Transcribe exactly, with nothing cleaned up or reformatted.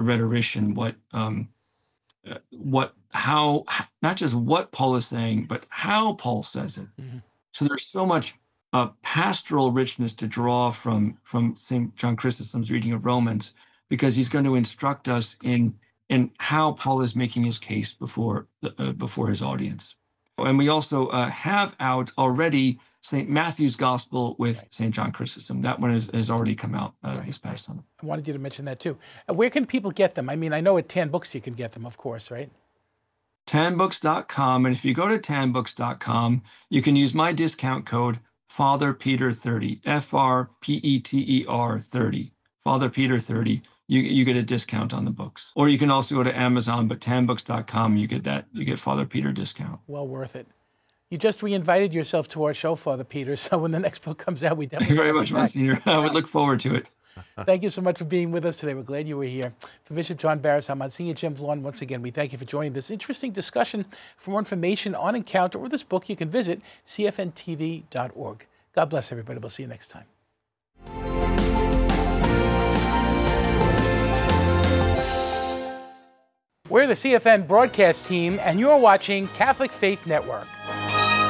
rhetorician what um, uh, what how not just what Paul is saying, but how Paul says it. Mm-hmm. So there's so much uh, pastoral richness to draw from from Saint John Chrysostom's reading of Romans, because he's going to instruct us in in how Paul is making his case before the, uh, before his audience. And we also uh, have out already Saint Matthew's Gospel with Right. Saint John Chrysostom. That one has, has already come out uh, Right. this past summer. I wanted you to mention that too. Uh, where can people get them? I mean, I know at Tan Books you can get them, of course, right? tan books dot com. And if you go to tan books dot com, you can use my discount code Father Peter thirty, F R P E T E R thirty, Father Peter thirty. You, you get a discount on the books. Or you can also go to Amazon, but tan books dot com, you get that, you get Father Peter discount. Well worth it. You just re-invited yourself to our show, Father Peter, so when the next book comes out, we definitely Thank you very much, Monsignor. I would look forward to it. Thank you so much for being with us today. We're glad you were here. For Bishop John Barris, I'm Monsignor Jim Vaughn. Once again, we thank you for joining this interesting discussion. For more information on Encounter or this book, you can visit C F N T V dot org. God bless everybody. We'll see you next time. We're the C F N broadcast team, and you're watching Catholic Faith Network.